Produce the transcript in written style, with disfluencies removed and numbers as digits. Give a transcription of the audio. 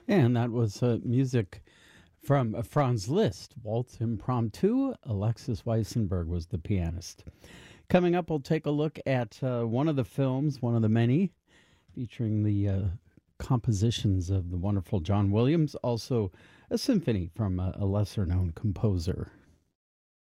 And that was music from Franz Liszt, Waltz Impromptu. Alexis Weissenberg was the pianist. Coming up, we'll take a look at one of the films, one of the many, featuring the compositions of the wonderful John Williams, also a symphony from a lesser-known composer.